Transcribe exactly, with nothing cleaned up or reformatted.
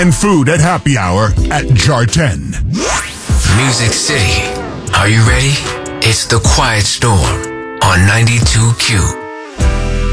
and food at happy hour at Jar ten. Music City. Are you ready? It's the Quiet Storm on ninety-two Q.